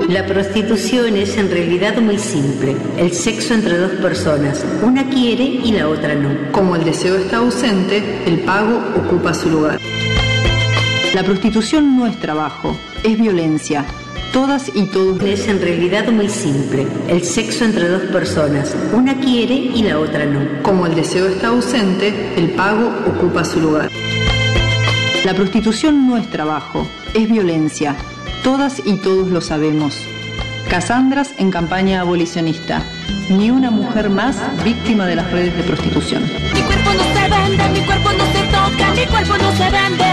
La prostitución es en realidad muy simple. El sexo entre dos personas. Una quiere y la otra no. Como el deseo está ausente, el pago ocupa su lugar. La prostitución no es trabajo, es violencia. Todas y todos. Es en realidad muy simple. El sexo entre dos personas. Una quiere y la otra no. Como el deseo está ausente, el pago ocupa su lugar. La prostitución no es trabajo, es violencia. Todas y todos lo sabemos. Casandras en campaña abolicionista. Ni una mujer más víctima de las redes de prostitución. Mi cuerpo no se vende, mi cuerpo no se toca, mi cuerpo no se vende.